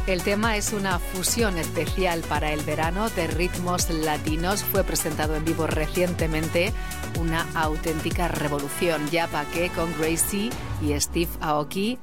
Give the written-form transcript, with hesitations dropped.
El tema es una fusión especial para el verano de ritmos latinos. Fue presentado en vivo recientemente, una auténtica revolución. Ya pa' qué con Gracie y Steve Aoki